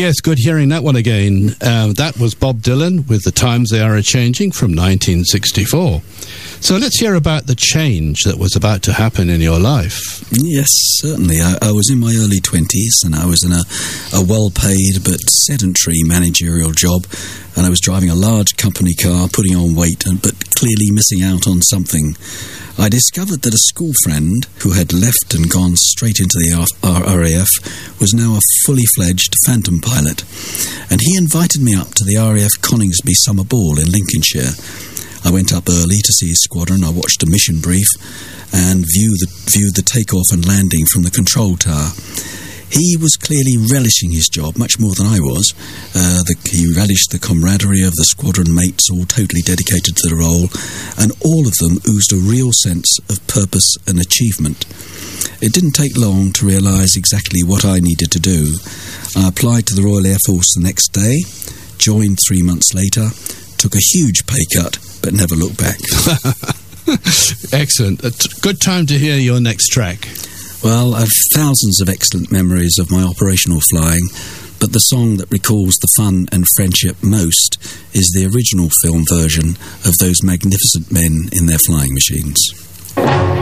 Yes, good hearing that one again. That was Bob Dylan with The Times They Are A-Changing from 1964. So let's hear about the change that was about to happen in your life. Yes, certainly. I was in my early 20s and I was in a well-paid but sedentary managerial job, and I was driving a large company car, putting on weight, but clearly missing out on something. I discovered that a school friend who had left and gone straight into the RAF was now a fully fledged Phantom pilot, and he invited me up to the RAF Coningsby Summer Ball in Lincolnshire. I went up early to see his squadron. I watched a mission brief and viewed the takeoff and landing from the control tower. He was clearly relishing his job much more than I was. He relished the camaraderie of the squadron mates, all totally dedicated to the role, and all of them oozed a real sense of purpose and achievement. It didn't take long to realise exactly what I needed to do. I applied to the Royal Air Force the next day, joined 3 months later, took a huge pay cut, but never looked back. Excellent. A good time to hear your next track. Well, I've thousands of excellent memories of my operational flying, but the song that recalls the fun and friendship most is the original film version of those magnificent men in their flying machines.